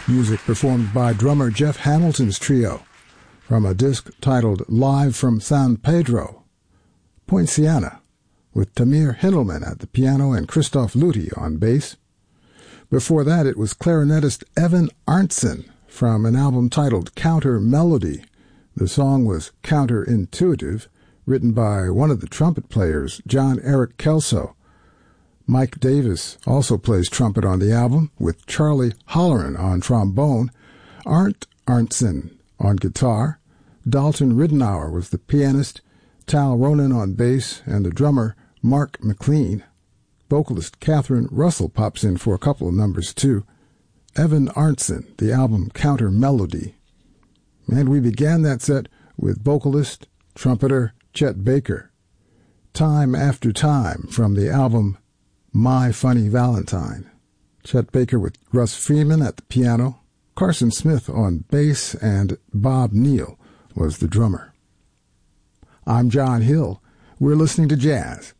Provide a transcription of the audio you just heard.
Music performed by drummer Jeff Hamilton's trio from a disc titled Live from San Pedro. Poinciana, with Tamir Hindelman at the piano and Christoph Luthi on bass. Before that, it was clarinetist Evan Arntzen from an album titled Counter Melody. The song was Counterintuitive, written by one of the trumpet players, John Eric Kelso. Mike Davis also plays trumpet on the album, with Charlie Holloran on trombone, Arndt Arntzen on guitar, Dalton Ridenour was the pianist, Tal Ronan on bass, and the drummer, Mark McLean. Vocalist Catherine Russell pops in for a couple of numbers, too. Evan Arntzen, the album Counter Melody. And we began that set with vocalist, trumpeter Chet Baker. Time After Time from the album My Funny Valentine. Chet Baker with Russ Freeman at the piano, Carson Smith on bass, and Bob Neal was the drummer. I'm John Hill. We're listening to jazz